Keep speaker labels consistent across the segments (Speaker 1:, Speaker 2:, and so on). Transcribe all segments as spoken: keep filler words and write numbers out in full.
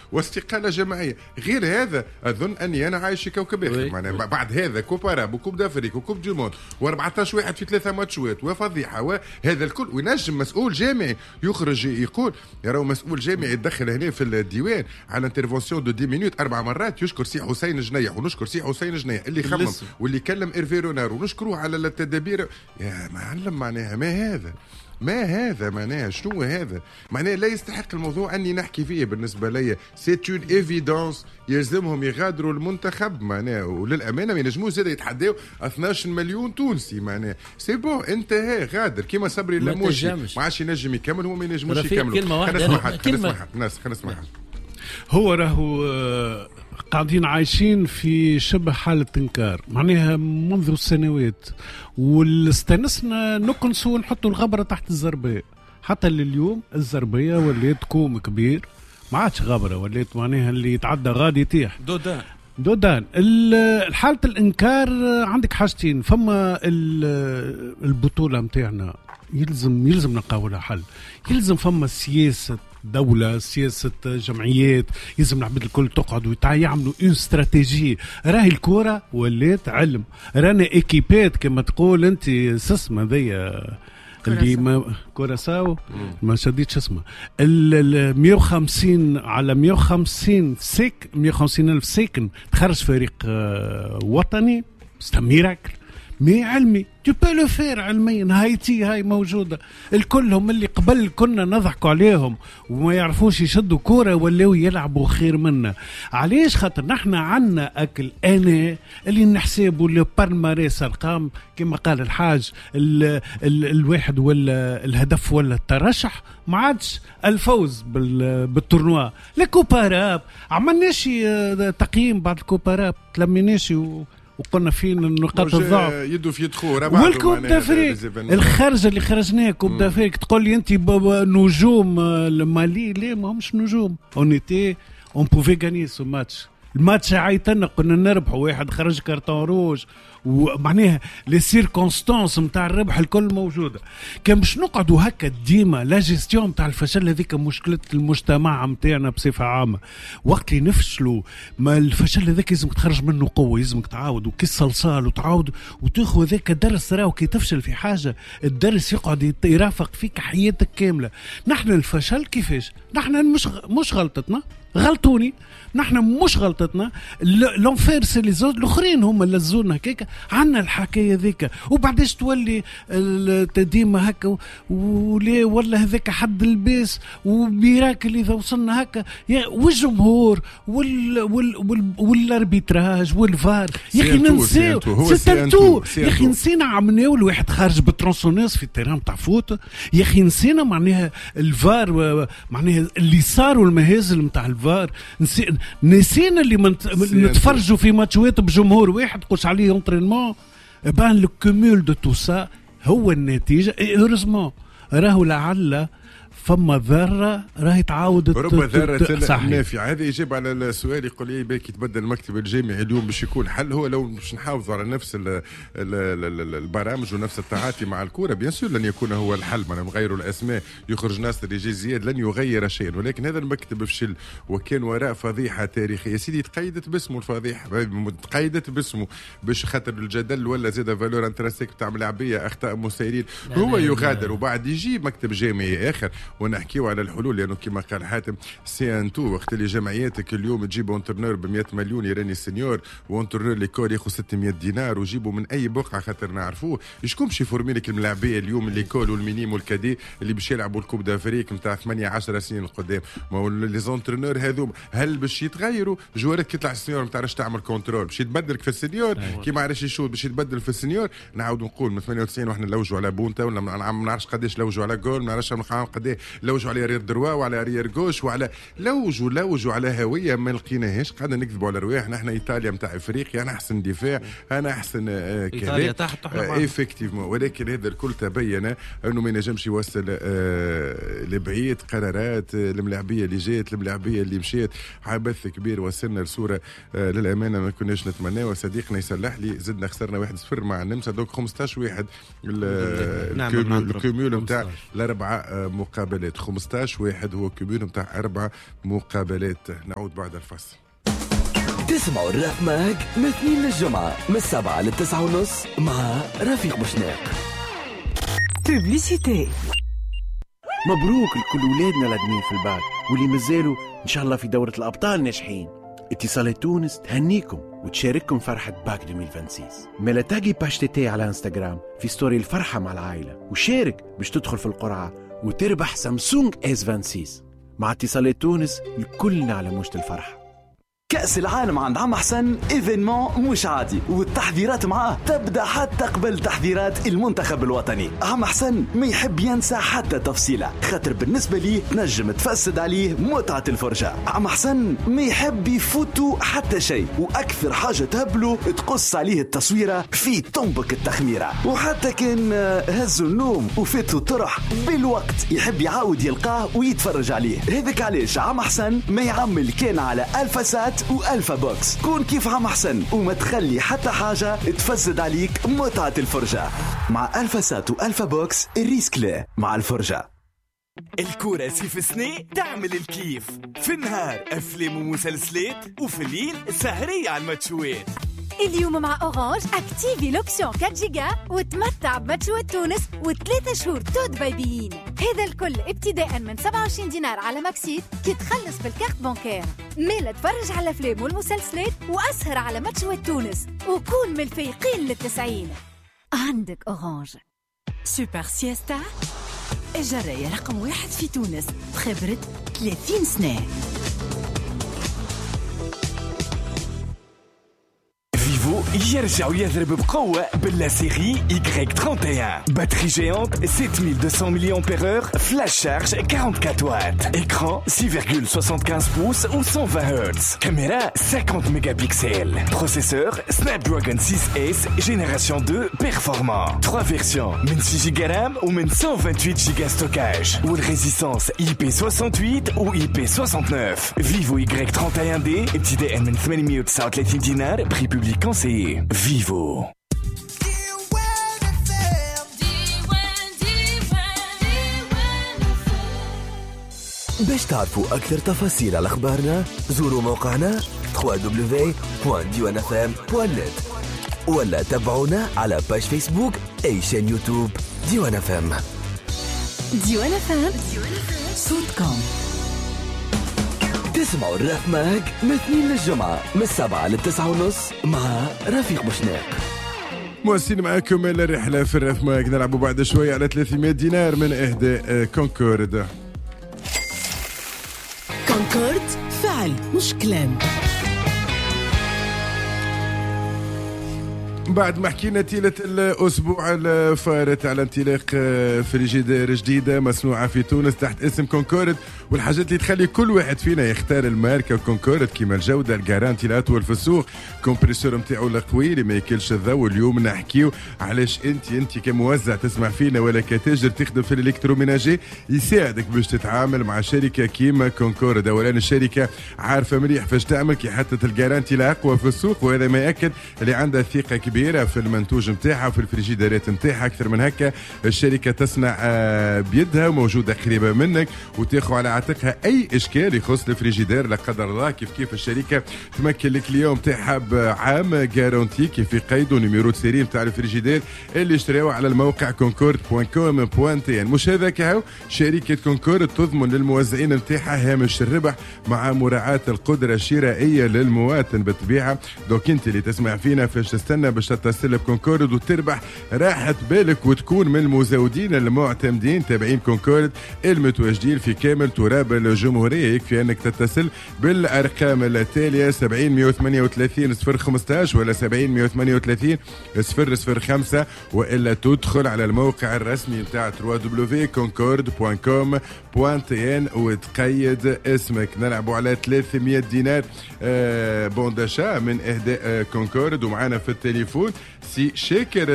Speaker 1: واستقاله جماعيه. غير هذا اظن اني انا عايش في كوكب اخر معناها. بعد هذا كوب اراب وكوب دافريك وكوب دي موند و14 واحد في ثلاثه ماتشات وفضيحه وهذا الكل، وينجم مسؤول جامعي يخرج يقول يراو مسؤول جامعي يتدخل هنا في الديوان على انترفونسيون دو دي مينوت اربع مرات يشكر سي حسين جنيح ونشكر سي حسين جنيح اللي خمم واللي كلم ايرفي رونار ونشكروه على التدابير. يا معلم معناها ما هذا ما هذا معناها شنو هذا معناها لا يستحق الموضوع اني نحكي فيه. بالنسبه لي سيت اون ايفيدونس يلزمهم يغادروا المنتخب معناها، وللامانه ما ينجموش زاد يتحداو اثناش مليون تونسي معناها سي بون انتهى غادر كيما صبري اللاموشي ما عادش ينجم يكمل هو ما ينجموش يكملوا. خلينا نسمع خلينا نسمع الناس خلينا نسمع.
Speaker 2: هو راهو قاعدين عايشين في شبه حالة إنكار معناها منذ سنوات، واستنسنا نكنسوا ونحطوا الغبرة تحت الزربية. حتى لليوم الزربية وليت كوم كبير ما عادش غبرة، وليت معناها اللي يتعدى غادي يطيح
Speaker 3: دودان
Speaker 2: دودان. الحالة الإنكار عندك حاجتين، فما البطولة متاعنا يلزم يلزم نلقاو حل، يلزم فما سياسة دولة سياسة جمعيات، يلزم العباد الكل تقعد ويعملوا اون استراتيجي. راهي الكورة ولات علم، رانا ايكيبات كما تقول انت سسمة ذي اللي ما كوراساو ما شديتش اسمه ال مية وخمسين على مية وخمسين سيك مية وخمسين ألف ساكن تخرج فريق وطني مستميراكل مي علمي تو بو لو فير علميا. هايتي هاي موجوده الكلهم اللي قبل كنا نضحكوا عليهم وما يعرفوش يشدوا كوره ولاو يلعبوا خير منا. علاش؟ خاطر نحنا عنا اكل انا اللي نحسبوا لو بالماريس ارقام كما قال الحاج ال ال الواحد ولا الهدف ولا الترشح ما عادش الفوز بالتورنوا. الكوباراب عملناش تقييم بعد الكوباراب تلميناش و وقلنا فين النقاط الضعف
Speaker 1: يدوا في يدخل
Speaker 2: والكوب دافريك الخرجه اللي خرجناه كوب دافريك تقول لي انت نجوم المالي لا ما همش نجوم اونيتي اون بوفي غاني سو ماتش. الماتش عيطنا قلنا نربحوا واحد خرج كارتون روج ومعناها لي سيركونستانس نتاع الربح الكل موجوده. كان باش نقعدوا هكا ديما لا جيستيون نتاع الفشل هذيك مشكله المجتمع نتاعنا بصفه عامه. وقت اللي نفشلوا ما الفشل هذاك لازم تخرج منه قوه، لازمك تعاود وكي الصلصال وتعاود وتاخذ هذاك درس. راهو كي تفشل في حاجه الدرس يقعد يرافق فيك حياتك كامله. نحن الفشل كيفاش؟ نحن مش مش غلطتنا غلطوني، نحن مش غلطتنا لونفير سي لي زوز الاخرين هم اللي لزونا هكاك. عندنا الحكايه ذيك وبعدش تولي ديما هكا ولي والله هذاك حد الباس وميراكل اذا وصلنا هكا. والجمهور وال وال وال والاربيتراج والفار يا اخي ننساو ستنتو يا اخي نسينا عملناو الواحد خارج بترونسونيس في التيران تاع فوت. يا اخي نسينا معناها الفار معناها اللي صاروا المهازل نتاع الفار. نسينا اللي نتفرجوا في ماتشات بجمهور واحد قوس عليه انطرينمون بان لو كومول دو تو سا هو النتيجه. هورزمون راهو لعل فما ذره راهي تعاود
Speaker 1: رب ذره نافعه. هذا يجيب على السؤال يقول لي باكي يتبدل المكتب الجامعي اليوم باش يكون حل. هو لو باش نحافظوا على نفس ال ال ال البرامج ونفس التعاطي مع الكوره بيان سور لن يكون هو الحل. ما نغيروا الاسماء يخرج ناصر يجي زياد لن يغير شيئا، ولكن هذا المكتب فشل وكان وراء فضيحه تاريخيه. سيدي تقيدت باسمه الفضيحه تقيدت باسمه باش خاطر الجدل ولا زاد فالور انتراسيك تاع ملاعبيه اخطاء مسيرين هو يغادر وبعد يجي مكتب جامعي اخر ونحكيو على الحلول. لانه كما قال حاتم سي ان تو وقت اللي جمعياتك اليوم تجيب اونترنور ب مية مليون يراني سينيور وانترنور ليكول ياخذ ستمية دينار وجيبوا من اي بقعه خاطر نعرفوه شكون باش يفورمي لك الملاعبيه اليوم ليكول والمينيم والكادي اللي باش يلعبوا الكوب دافريك نتاع ثمانية عشر سنين القدام. ما هو لي زونترنور هذو هل باش يتغيروا؟ جوارك كي تطلع السينيور ما تعرفش تعمل كنترول باش يتبدلك في السينيور كي ما عرفش يشوط باش يتبدل في السينيور. نعاود نقول من ثمانية وتسعين واحنا نلوجوا على بونتا ولا ما نعرفش قداش لوجوا على جول ما نعرفش قداش لوجوا على رير دروا وعلى رير غوش وعلى لوجوا لوجوا على هويه ما لقيناهاش. قاعدين نكذبوا على رواح. نحن ايطاليا نتاع افريقيا انا احسن دفاع انا احسن آه
Speaker 3: ايطاليا تحت
Speaker 1: آه افكتيفمون. ولكن هذا الكل تبين انه ما ينجمش يوصل آه لبعيد. قرارات آه الملاعبيه اللي جات الملاعبيه اللي مشات عبث كبير. وصلنا لصوره آه للامانه ما كناش نتمناها. وصديقنا يصلح لي زدنا خسرنا واحد صفر مع النمسا دوك خمسطاش واحد الكوميول نتاع الاربعه آه مقابل مقابلات، خمسطاش واحد هو كبير نتاع أربع مقابلات. نعود بعد الفصل.
Speaker 3: تسمعوا الراب ماج من اثنين للجمعة من السبعة للتسعة ونص مع رفيق بوشناق.
Speaker 4: بوبليسيتي.
Speaker 5: مبروك لكل ولادنا الادمين في البعد واللي مازالوا ان شاء الله في دورة الابطال ناجحين. اتصالات تونس تهنيكم وتشارككم فرحة باك ألفين وستة وعشرين. مالا تاقي باش تي على انستغرام في ستوري الفرحة مع العائلة وشارك باش تدخل في القرعة وتربح سامسونج اس ستة وعشرين. مع اتصالات تونس الكلنا على موجة الفرحة.
Speaker 3: كأس العالم عند عم حسن إيفينمون مش عادي، والتحضيرات معاه تبدأ حتى قبل تحضيرات المنتخب الوطني. عم حسن ما يحب ينسى حتى تفصيلة، خاطر بالنسبة لي نجم تفسد عليه متعة الفرجة. عم حسن ما يحب يفوتوا حتى شيء، وأكثر حاجة تهبله تقص عليه التصويرة في طنبك التخميرة. وحتى كان هزوا النوم وفاتوا الطرح بالوقت يحب يعاود يلقاه ويتفرج عليه. هذاك علاش عم حسن ما يعمل كان على ألفا سات وألفا بوكس. كون كيف عم حسن وما تخلي حتى حاجة تفسد عليك متعة الفرجة. مع ألفا سات وألفا بوكس الريسك لا مع الفرجة.
Speaker 6: الكورة سيف سني تعمل الكيف في النهار أفلام ومسلسلات وفي الليل سهرية على الماتشوات.
Speaker 7: اليوم مع أورانج أكتيفي لوكسيون أربعة جيجا وتمتع بماتشوات تونس وثلاثة شهور تود بيبيين. هذا الكل ابتداء من سبعة وعشرين دينار على ماكسيت كي تخلص بالكارت بانكير. ميلا تفرج على الأفلام والمسلسلات وأسهر على ماتشوات تونس وكون من الفايقين للتسعين. عندك أورانج.
Speaker 4: سوبر سيستا الجراية رقم واحد في تونس بخبرة ثلاثين سنة.
Speaker 6: فيفو يرجع ويضرب بقوة باللا سيري إي واحد وثلاثين. باتري جيانت سبعة آلاف ومئتين ملي أمبير، فلاش شارج أربعة وأربعين وات، إكران ستة فاصلة خمسة وخمسين بوس و مئة هرتز، كاميرا خمسين ميجا بكسل، بروسيسور سنابدراجون ستة اس جينيراسيون اثنين بيرفورمان، ثلاثة فيرسيون من ستة جيجا رام و من مئة وثمانية وعشرين جيجا ستوكاج، والريزيستانس إي بي ثمانية وستين و إي بي تسعة وستين. فيفو إي واحد وثلاثين دي ابتداء من ثمانمئة وتسعة وثلاثين دينار، بري بوبليك conseillé. Vivo.
Speaker 3: باش تعرفوا أكثر تفاصيل على أخبارنا زوروا موقعنا دبليو دبليو دبليو دوت ديوان اف ام دوت نت ولا تابعونا على باج فيسبوك أي شان يوتيوب ديوان اف ام.
Speaker 4: ديوان اف ام صوتكم.
Speaker 3: تسمعوا الراب ماج من اثنين للجمعة من السبعة للتسعة ونص مع رفيق بوشناق.
Speaker 1: مواصلين معاكم الرحلة في الراب ماج. نلعبوا بعد شوية على ثلاثمئة دينار من إهداء كونكورد.
Speaker 4: كونكورد فعل مش كلام.
Speaker 1: بعد ما حكينا تيلة الأسبوع الفارت على انطلاق فريجيدير جديدة مصنوعة في تونس تحت اسم كونكورد، والحاجات اللي تخلي كل واحد فينا يختار الماركة كونكورد كيما الجودة الجارانتي الأطول في السوق، كومبريسور متاعو القوي اللي ما يكلش الضوء. اليوم نحكيو علاش انت انت كموزع تسمع فينا ولا كتاجر تخدم في الالكتروميناجي يساعدك باش تتعامل مع شركة كيما كونكورد. اولا الشركة عارفة مليح فاش تعمل كي حطت الجارانتي الأقوى في السوق، وهذا ما يأكد اللي عندها ثقة كبيرة في المنتوج متاعها وفي الفريجيدارات متاعها. اكثر من هكا الشركه تصنع بيدها وموجوده قريبه منك وتاخذ على عاتقها اي اشكال يخص الفريجيدار لا قدر الله. كيف كيف الشركه تمكن الكليون متاعها بعام جارونتي كيف في قيد ونيميرو سيري متاع الفريجيدار اللي اشتراوه على الموقع كونكورد دوت كوم دوت تي ان. مش هذاك هو شركه كونكورد تضمن للموزعين متاعها هامش الربح مع مراعاه القدره الشرائيه للمواطن بالطبيعه. دوك انت اللي تسمع فينا فاش تستنى باش تتصل بكونكورد وتربح راحة بالك وتكون من المزودين المعتمدين تابعين كونكورد المتواجدين في كامل تراب الجمهورية. يكفي أنك تتصل بالأرقام التالية سبعين مئة وثمانية وثلاثين صفر خمسطاش ولا سبعين مئة وثمانية وثلاثين صفر صفر خمسة، وإلا تدخل على الموقع الرسمي متاع دبليو دبليو دبليو دوت كونكورد دوت كوم دوت تي ان وتقيد اسمك. نلعبوا على ثلاثمئة دينار آه بونداشا من إهداء آه كونكورد. ومعنا في التليفون سي شاكر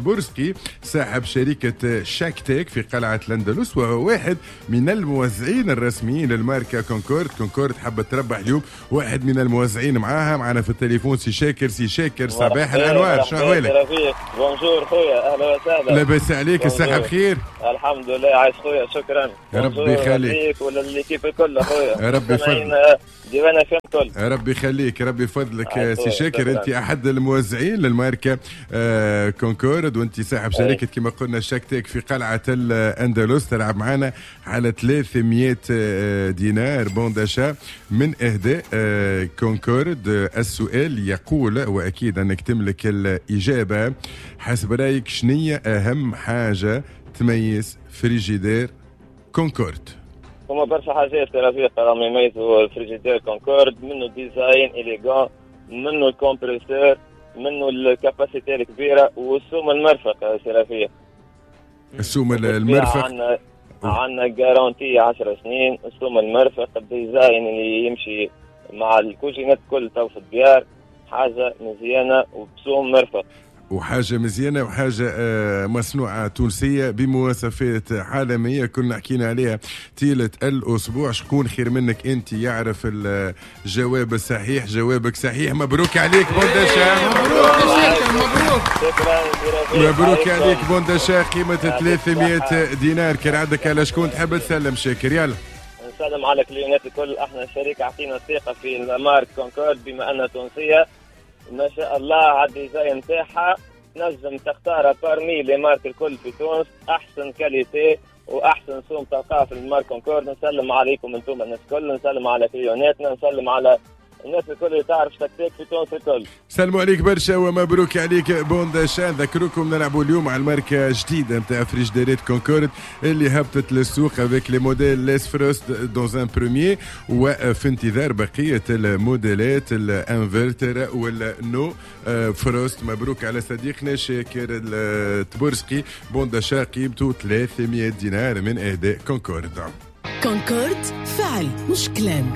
Speaker 1: التبورسكي صاحب شركة شاكتيك في قلعة الأندلس، وهو واحد من الموزعين الرسميين للماركه كونكورد. كونكورد حابه تربح اليوم واحد من الموزعين معاها معنا في التليفون سي شاكر. سي شاكر صباح الانوار، شنو احوالك؟
Speaker 8: بونجور خويا، اهلا وسهلا.
Speaker 1: لاباس عليك؟ الصحه بخير؟
Speaker 8: الحمد لله، عايش خويا، شكرا.
Speaker 1: ربي يخليك.
Speaker 8: ولا ليكيب الكل خويا.
Speaker 1: ربي يفضلك.
Speaker 8: ديوانا فين الكل.
Speaker 1: ربي يخليك، ربي يفضلك. سي شاكر انت احد الموزعين للماركه آه كونكورد، وانت صاحب شركه كما قلنا شاكتك في قلعه الاندلس. تلعب معنا على ثلاثمئة دينار بون داشا من اهداء آه كونكورد. آه السؤال يقول، واكيد انك تملك الاجابه، حسب رايك شنية اهم حاجه تميز فريجيدير كونكورد؟
Speaker 8: هما برشا حاجات رفيق راهم يميزوا الفريجيدير كونكورد، منه ديزاين إليغون، منه الكمبريسور، منه الكاباسيتي الكبيرة، والسوم المرفق سي رفيق.
Speaker 1: السوم المرفق
Speaker 8: عندنا عندنا جارونتي عشر سنين. السوم المرفق، الديزاين اللي يمشي مع الكوجينات كل تو في الديار، حاجة مزيانة وبسوم مرفق.
Speaker 1: وحاجة مزيانة وحاجة مصنوعة تونسية بمواصفات عالمية كنا حكينا عليها طيلة الأسبوع. شكون خير منك أنت يعرف الجواب الصحيح؟ جوابك صحيح، مبروك عليك بونداشا.
Speaker 8: مبروك
Speaker 1: مبروك عليك بونداشا، قيمة ثلاثمئة دينار. كان عندك على شكون تحب تسلم؟ شاكر يلا.
Speaker 8: نسلم على كليونات الكل. احنا شركة عطينا الثقة في مارك كونكورد بما أنها تونسية ما شاء الله. على الديزاين نتاعها تنجم تختار بارمي لي مارك الكل في تونس، احسن كاليتي واحسن سوم تلقاه في المارك كونكورد. نسلم عليكم انتم الناس الكل، نسلم على كليوناتنا، نسلم على الناس الكل اللي تعرف تكتيك في تونس الكل.
Speaker 1: سلموا عليك برشا ومبروك عليك بونداشا. نذكركم نلعبوا اليوم على الماركه جديده نتاع فريجيديرات كونكورد اللي هبطت للسوق افيك لي موديل ليس فروست دون ان بروميير، وفي انتظار بقيه الموديلات الانفرتر والنو فروست. مبروك على صديقنا شاكر التبورسقي. بونداشا قيمته ثلاثمئة دينار من اهداء كونكورد.
Speaker 4: كونكورد فعل مش كلام.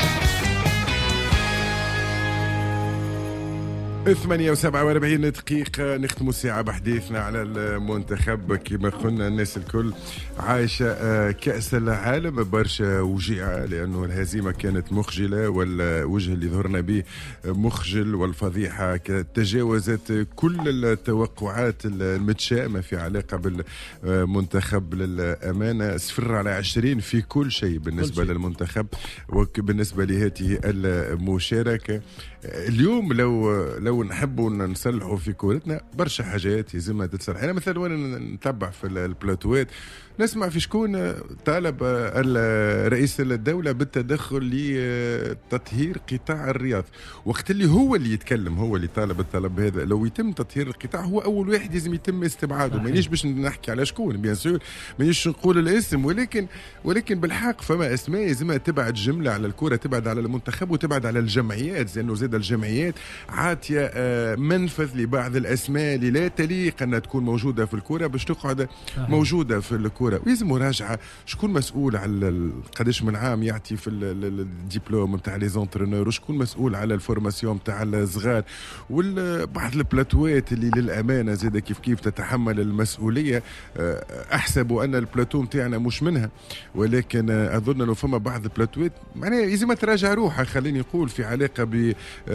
Speaker 1: ثمانية وسبعة وأربعين دقيقة نختم الساعة بحديثنا على المنتخب. كما قلنا الناس الكل عايشة كأس العالم برشا وجيعة، لأنه الهزيمة كانت مخجلة والوجه اللي ظهرنا به مخجل، والفضيحة تجاوزت كل التوقعات المتشائمة في علاقة بالمنتخب. للأمانة صفر على عشرين في كل شيء بالنسبة كل شيء. للمنتخب وبالنسبة لهذه المشاركة اليوم. لو لو نحبوا نصلحوا في كورتنا برشا حاجات يلزمها تتصلح. انا مثلا وانا نتبع في البلاتوات نسمع في شكون طالب رئيس الدولة بالتدخل لتطهير قطاع الرياض، وقت اللي هو اللي يتكلم، هو اللي طالب الطلب هذا. لو يتم تطهير القطاع هو أول واحد لازم يتم استبعاده. مانيش باش نحكي على شكون بيان سور، مانيش نقول الاسم، ولكن ولكن بالحق فما اسماء لازمها تبعد جملة على الكرة، تبعد على المنتخب وتبعد على الجمعيات، لأنه زاد الجمعيات عاتية منفذ لبعض الأسماء اللي لا تليق أنها تكون موجودة في الكرة باش تقعد موجودة في الكرة. ولازم مراجعه شكون مسؤول على قداش من عام يعطي في الدبلوم نتاع لي زونترينور، وشكون مسؤول على الفورماسيون نتاع الصغار، وبعض البلاتوات اللي للامانه زاد كيف كيف تتحمل المسؤوليه. احسب ان البلاتو نتاعنا مش منها، ولكن اظن انه فما بعض البلاتوات معناها لازم تراجع روحها، خليني نقول في علاقه ب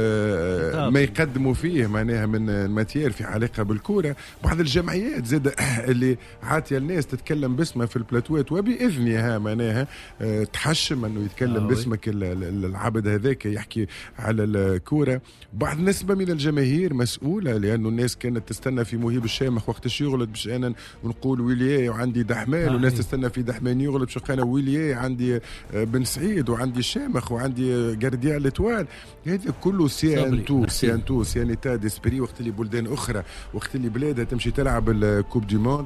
Speaker 1: ما يقدموا فيه معناها من ماتير في علاقه بالكوره. بعض الجمعيات زاد اللي عاتيه الناس تتكلم باسمها في البلاتوات وباذنها معناها تحشم انه يتكلم آه باسمك العبد هذاك يحكي على الكوره. بعض نسبه من الجماهير مسؤوله، لانه الناس كانت تستنى في مهيب الشامخ وقتاش يغلط باش انا نقول ويليا وعندي دحمان، آه والناس تستنى في دحمان يغلط باش انا ويليا عندي بن سعيد وعندي الشامخ وعندي جارديان لتوال. هذا كله سيانتو سيانتو سيانيتا ديسبري. وقت اللي بلدان اخرى وقت اللي بلادها تمشي تلعب الكوب دي موند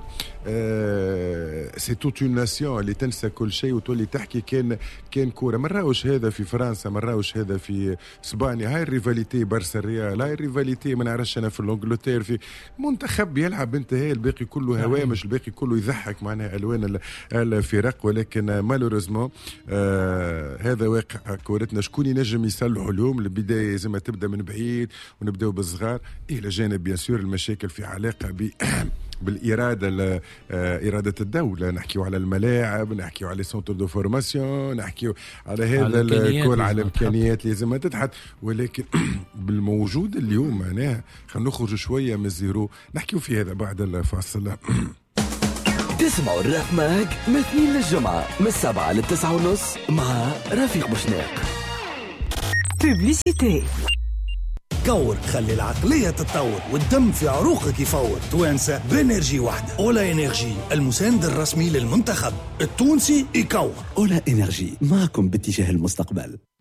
Speaker 1: آه سي توت اون ناسيون اللي تنسى كل شيء وتولي تحكي كان كان كوره. ما راوش هذا في فرنسا، ما راوش هذا في اسبانيا. هاي الريفاليتي بارسا الريال، هاي الريفاليتي ما نعرفش انا في الانجلتير في منتخب يلعب انت، هي الباقي كله هوامش، الباقي كله يضحك معناها الوان الفرق. ولكن مالوريزمون آه هذا واقع كورتنا. شكون ينجم يصلحوا اليوم؟ البدايه لازم تبدا من بعيد ونبداو بالصغار، الى جانب بيان سور المشاكل في علاقه ب بالاراده اراده الدوله، نحكيو على الملاعب، نحكيو على سونتر دو فورماسيون، نحكيو على هذا الكل، على الامكانيات لازم تتحط. ولكن بالموجود اليوم معناها خلينا نخرج شويه من الزيرو، نحكيو في هذا بعد الفاصل.
Speaker 3: تسمعوا الراب ماك من اثنين للجمعة من السبعة للتسعة ونص مع رفيق بوشناق.
Speaker 4: بوبليسيتي.
Speaker 9: كور خلي العقلية تتطور والدم في عروقك يفور. توانسة بانرجي واحدة. أولا انرجي المساند الرسمي للمنتخب التونسي يكور.
Speaker 3: أولا انرجي معكم باتجاه المستقبل.